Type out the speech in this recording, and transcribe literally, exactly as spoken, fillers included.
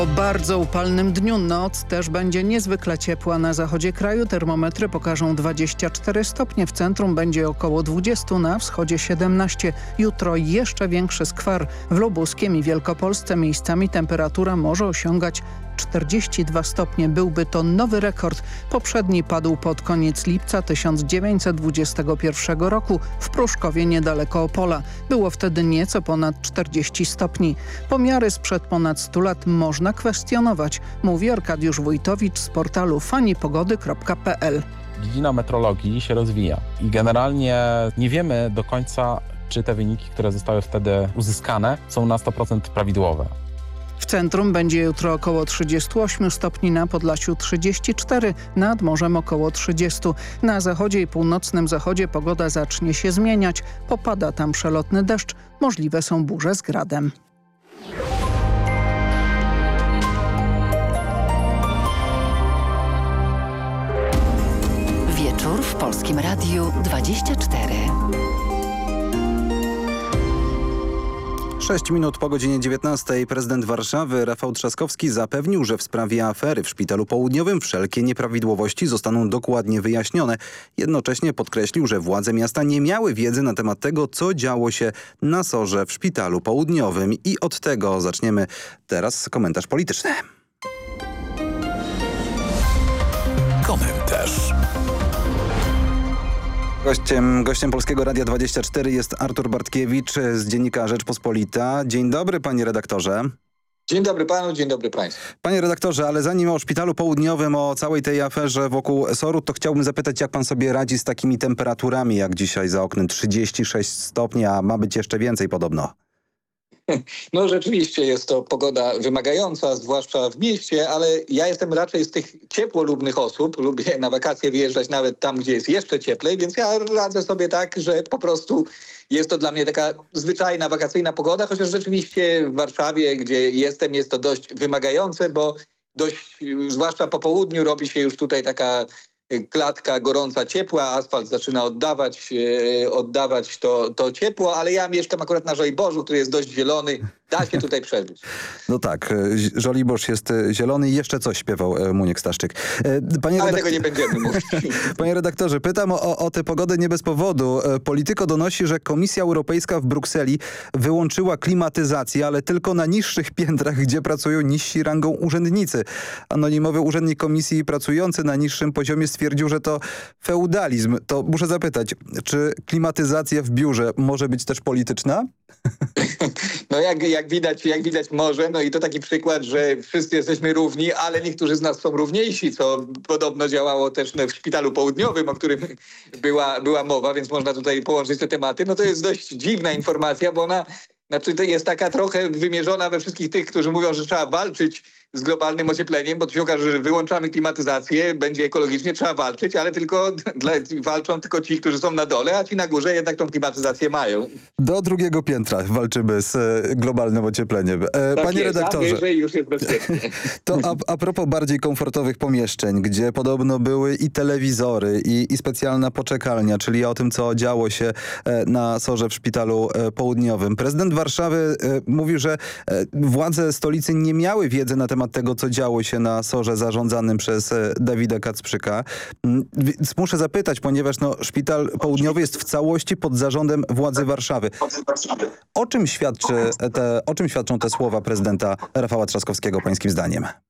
Po bardzo upalnym dniu noc też będzie niezwykle ciepła. Na zachodzie kraju termometry pokażą dwadzieścia cztery stopnie, w centrum będzie około dwadzieścia, na wschodzie siedemnaście. Jutro jeszcze większy skwar. W Lubuskiem i Wielkopolsce miejscami temperatura może osiągać czterdzieści dwa stopnie. Byłby to nowy rekord. Poprzedni padł pod koniec lipca tysiąc dziewięćset dwudziestego pierwszego roku w Pruszkowie niedaleko Opola. Było wtedy nieco ponad czterdzieści stopni. Pomiary sprzed ponad stu lat można kwestionować, mówi Arkadiusz Wójtowicz z portalu fanipogody kropka p l. Dziedzina metrologii się rozwija i generalnie nie wiemy do końca, czy te wyniki, które zostały wtedy uzyskane, są na sto procent prawidłowe. W centrum będzie jutro około trzydzieści osiem stopni, na Podlasiu trzydzieści cztery, nad morzem około trzydzieści. Na zachodzie i północnym zachodzie pogoda zacznie się zmieniać. Popada tam przelotny deszcz, możliwe są burze z gradem. Wieczór w Polskim Radiu dwadzieścia cztery. sześć minut po godzinie dziewiętnastej prezydent Warszawy Rafał Trzaskowski zapewnił, że w sprawie afery w Szpitalu Południowym wszelkie nieprawidłowości zostaną dokładnie wyjaśnione. Jednocześnie podkreślił, że władze miasta nie miały wiedzy na temat tego, co działo się na sorze w Szpitalu Południowym. I od tego zaczniemy teraz komentarz polityczny. Komentarz. Gościem, gościem Polskiego Radia dwadzieścia cztery jest Artur Bartkiewicz z dziennika Rzeczpospolita. Dzień dobry, panie redaktorze. Dzień dobry panu, dzień dobry państwu. Panie redaktorze, ale zanim o Szpitalu Południowym, o całej tej aferze wokół soru, to chciałbym zapytać, jak pan sobie radzi z takimi temperaturami jak dzisiaj za oknem trzydzieści sześć stopni, a ma być jeszcze więcej podobno. No rzeczywiście jest to pogoda wymagająca, zwłaszcza w mieście, ale ja jestem raczej z tych ciepłolubnych osób. Lubię na wakacje wyjeżdżać nawet tam, gdzie jest jeszcze cieplej, więc ja radzę sobie tak, że po prostu jest to dla mnie taka zwyczajna wakacyjna pogoda, chociaż rzeczywiście w Warszawie, gdzie jestem, jest to dość wymagające, bo dość, zwłaszcza po południu, robi się już tutaj taka klatka gorąca, ciepła, asfalt zaczyna oddawać, e, oddawać to, to ciepło, ale ja mieszkam akurat na Żoliborzu, który jest dość zielony. Da się tutaj przeżyć. No tak, Żoliborz jest zielony i jeszcze coś śpiewał Muniek Staszczyk. Panie ale redak- tego nie będziemy mówić. Panie redaktorze, pytam o, o tę pogodę nie bez powodu. Polityko donosi, że Komisja Europejska w Brukseli wyłączyła klimatyzację, ale tylko na niższych piętrach, gdzie pracują niżsi rangą urzędnicy. Anonimowy urzędnik komisji pracujący na niższym poziomie stwierdził, że to feudalizm. To muszę zapytać, czy klimatyzacja w biurze może być też polityczna? No jak, jak, widać, jak widać może, no i to taki przykład, że wszyscy jesteśmy równi, ale niektórzy z nas są równiejsi, co podobno działało też w Szpitalu Południowym, o którym była, była mowa, więc można tutaj połączyć te tematy. No to jest dość dziwna informacja, bo ona znaczy to jest taka trochę wymierzona we wszystkich tych, którzy mówią, że trzeba walczyć z globalnym ociepleniem, bo to się okaże, że wyłączamy klimatyzację, będzie ekologicznie, trzeba walczyć, ale tylko dla, walczą tylko ci, którzy są na dole, a ci na górze jednak tą klimatyzację mają. Do drugiego piętra walczymy z e, globalnym ociepleniem. E, tak panie jest, redaktorze, a już jest bezpiecznie. to a, a propos bardziej komfortowych pomieszczeń, gdzie podobno były i telewizory, i, i specjalna poczekalnia, czyli o tym, co działo się e, na sorze w Szpitalu e, Południowym. Prezydent Warszawy e, mówił, że e, władze stolicy nie miały wiedzy na temat tego, co działo się na sorze zarządzanym przez e, Dawida Kacprzyka. Mm, Więc muszę zapytać, ponieważ no, Szpital Południowy jest w całości pod zarządem władzy Warszawy. O czym świadczy te, o czym świadczą te słowa prezydenta Rafała Trzaskowskiego pańskim zdaniem?